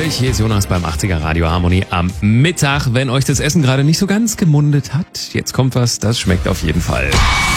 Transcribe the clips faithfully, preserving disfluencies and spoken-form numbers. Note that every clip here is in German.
euch. Hier ist Jonas beim achtziger Radio Harmonie am Mittag. Wenn euch das Essen gerade nicht so ganz gemundet hat, jetzt kommt was, das schmeckt auf jeden Fall.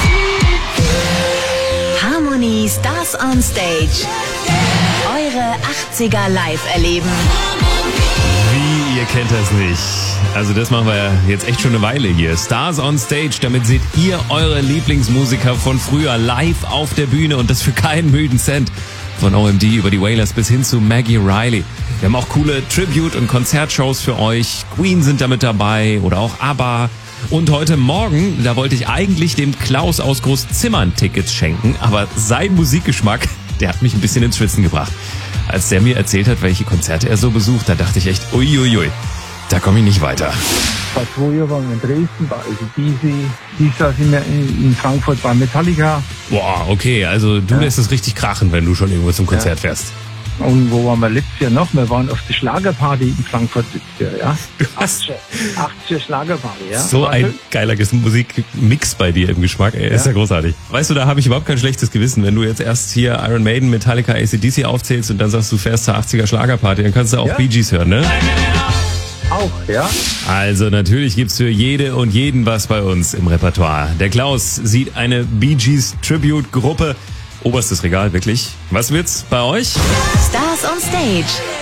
Harmonie Stars on Stage. Eure achtziger live erleben. Wie, ihr kennt das nicht. Also das machen wir jetzt echt schon eine Weile hier. Stars on Stage, damit seht ihr eure Lieblingsmusiker von früher live auf der Bühne und das für keinen müden Cent. Von O M D über die Wailers bis hin zu Maggie Riley. Wir haben auch coole Tribute- und Konzertshows für euch. Queen sind damit dabei oder auch ABBA. Und heute Morgen, da wollte ich eigentlich dem Klaus aus Großzimmern Tickets schenken, aber sein Musikgeschmack, der hat mich ein bisschen ins Schwitzen gebracht. Als der mir erzählt hat, welche Konzerte er so besucht, da dachte ich echt, uiuiui, da komme ich nicht weiter. Früher waren wir in Dresden, bei A C D C, dieses Jahr sind wir in Frankfurt bei Metallica. Boah, okay, also du Ja. lässt es richtig krachen, wenn du schon irgendwo zum Konzert fährst. Und wo waren wir letztes Jahr noch? Wir waren auf der Schlagerparty in Frankfurt letztes Jahr, ja. achtziger, achtziger Schlagerparty, ja. So War ein schön. geiler Musikmix bei dir im Geschmack, ey, ist ja großartig. Weißt du, da habe ich überhaupt kein schlechtes Gewissen, wenn du jetzt erst hier Iron Maiden, Metallica, A C D C aufzählst und dann sagst du fährst zur achtziger Schlagerparty, dann kannst du auch Ja. Bee Gees hören, ne? Auch, ja. Also natürlich gibt's für jede und jeden was bei uns im Repertoire. Der Klaus sieht eine Bee Gees Tribute-Gruppe. Oberstes Regal, wirklich. Was wird's bei euch? Stars on Stage.